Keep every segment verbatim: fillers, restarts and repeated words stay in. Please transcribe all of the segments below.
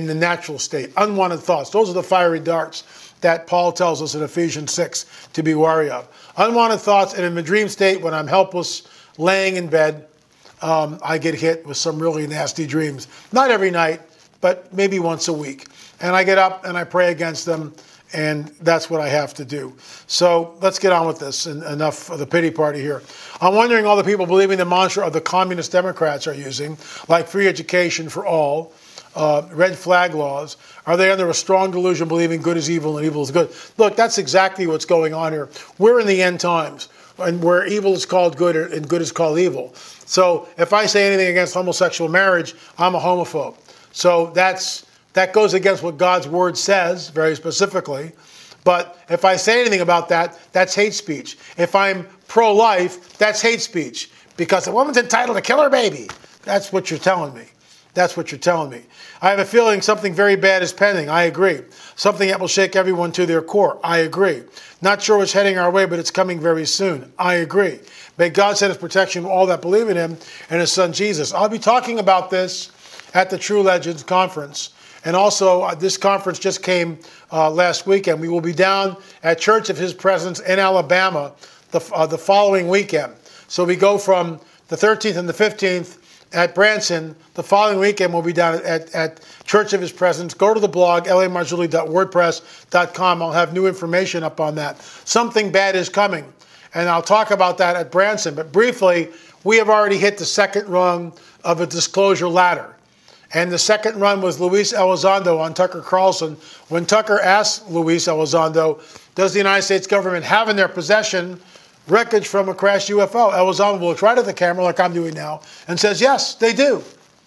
the natural state. Unwanted thoughts. Those are the fiery darts that Paul tells us in Ephesians six to be wary of. Unwanted thoughts, and in the dream state, when I'm helpless, laying in bed, um, I get hit with some really nasty dreams. Not every night, but maybe once a week. And I get up and I pray against them, and that's what I have to do. So let's get on with this, and enough of the pity party here. I'm wondering all the people believing the mantra of the communist Democrats are using, like free education for all, uh, red flag laws, are they under a strong delusion believing good is evil and evil is good? Look, that's exactly what's going on here. We're in the end times, and where evil is called good and good is called evil. So if I say anything against homosexual marriage, I'm a homophobe. So that's that goes against what God's word says very specifically. But if I say anything about that, that's hate speech. If I'm pro-life, that's hate speech, because a woman's entitled to kill her baby. That's what you're telling me. That's what you're telling me. I have a feeling something very bad is pending. I agree. Something that will shake everyone to their core. I agree. Not sure what's heading our way, but it's coming very soon. I agree. May God send his protection to all that believe in him and his son Jesus. I'll be talking about this at the True Legends Conference. And also, uh, this conference just came uh, last weekend. We will be down at Church of His Presence in Alabama the, uh, the following weekend. So we go from the thirteenth and the fifteenth at Branson. The following weekend we'll be down at, at Church of His Presence. Go to the blog, l a marzulli dot wordpress dot com. I'll have new information up on that. Something bad is coming, and I'll talk about that at Branson. But briefly, we have already hit the second rung of a disclosure ladder. And the second run was Luis Elizondo on Tucker Carlson. When Tucker asked Luis Elizondo, does the United States government have in their possession wreckage from a crashed U F O? Elizondo looks right at the camera like I'm doing now and says, yes, they do.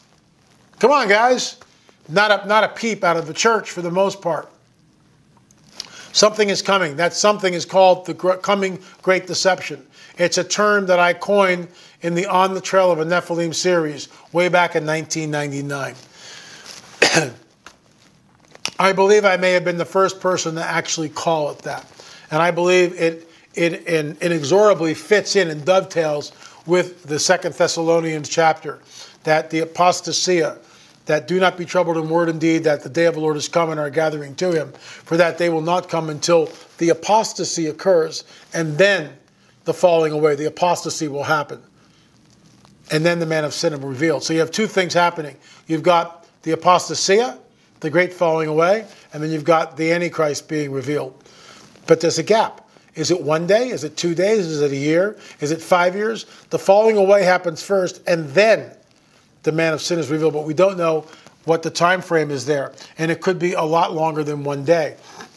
Come on, guys. Not a, not a peep out of the church for the most part. Something is coming. That something is called the coming great deception. It's a term that I coined in the On the Trail of a Nephilim series way back in nineteen ninety-nine. I believe I may have been the first person to actually call it that. And I believe it, it, it inexorably fits in and dovetails with the Second Thessalonians chapter, that the apostasia, that do not be troubled in word and deed, that the day of the Lord is come and are gathering to him, for that they will not come until the apostasy occurs, and then the falling away, the apostasy will happen. And then the man of sin will be revealed. So you have two things happening. You've got the apostasia, the great falling away, and then you've got the Antichrist being revealed. But there's a gap. Is it one day? Is it two days? Is it a year? Is it five years? The falling away happens first, and then the man of sin is revealed. But we don't know what the time frame is there. And it could be a lot longer than one day.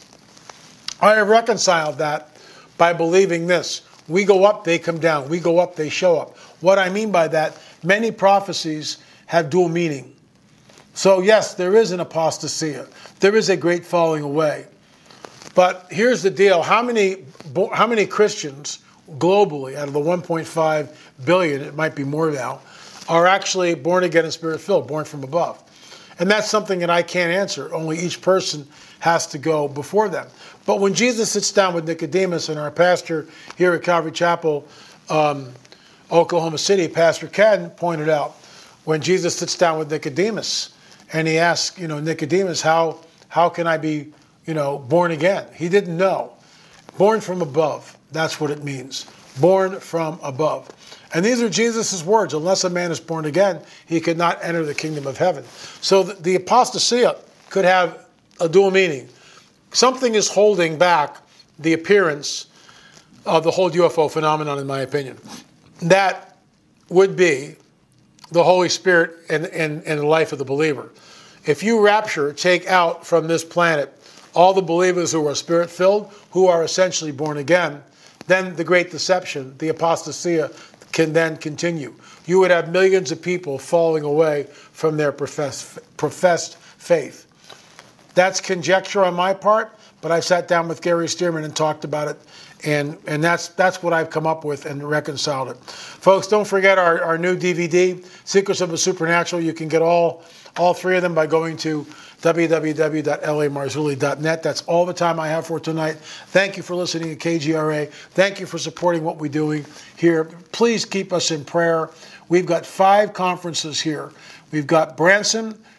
I have reconciled that by believing this. We go up, they come down. We go up, they show up. What I mean by that, many prophecies have dual meaning. So yes, there is an apostasia. There is a great falling away. But here's the deal. How many, how many Christians globally, out of the one point five billion, it might be more now, are actually born again and spirit-filled, born from above? And that's something that I can't answer. Only each person has to go before them. But when Jesus sits down with Nicodemus, and our pastor here at Calvary Chapel, um, Oklahoma City, Pastor Ken, pointed out, when Jesus sits down with Nicodemus, and he asks, you know, Nicodemus, how how can I be, you know, born again? He didn't know. Born from above. That's what it means. Born from above. And these are Jesus' words. Unless a man is born again, he could not enter the kingdom of heaven. So the, the apostasia could have a dual meaning. Something is holding back the appearance of the whole U F O phenomenon, in my opinion. That would be the Holy Spirit and, and, and the life of the believer. If you rapture, take out from this planet all the believers who are spirit-filled, who are essentially born again, then the great deception, the apostasia, can then continue. You would have millions of people falling away from their professed, professed faith. That's conjecture on my part, but I've sat down with Gary Stearman and talked about it, and, and that's that's what I've come up with and reconciled it. Folks, don't forget our, our new D V D, Secrets of the Supernatural. You can get all, all three of them by going to w w w dot l a marzulli dot net. That's all the time I have for tonight. Thank you for listening to K G R A. Thank you for supporting what we're doing here. Please keep us in prayer. We've got five conferences here. We've got Branson,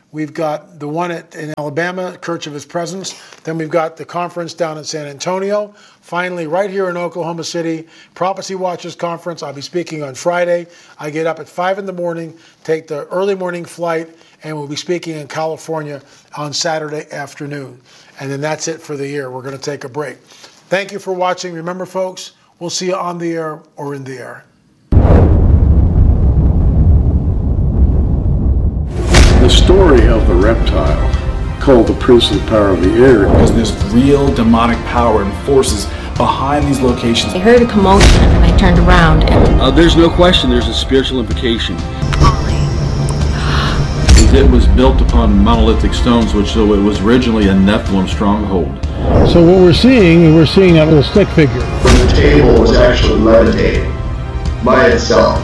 We've got the one at, in Alabama, Church of His Presence. Then we've got the conference down in San Antonio. Finally, right here in Oklahoma City, Prophecy Watchers Conference. I'll be speaking on Friday. I get up at five in the morning, take the early morning flight, and we'll be speaking in California on Saturday afternoon. And then that's it for the year. We're going to take a break. Thank you for watching. Remember, folks, we'll see you on the air or in the air. The story of the reptile, called the Prince of the Power of the Air, because there's real demonic power and forces behind these locations. I heard a commotion and I turned around and... Uh, there's no question there's a spiritual implication. It was built upon monolithic stones, which so it was originally a Nephilim stronghold. So what we're seeing, we're seeing that little stick figure. The table was actually levitating by itself.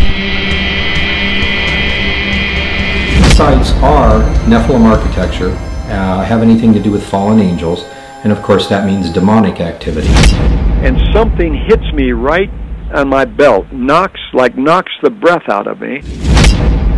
Sites are Nephilim architecture, uh, have anything to do with fallen angels, and of course that means demonic activity. And something hits me right on my belt, knocks like knocks the breath out of me.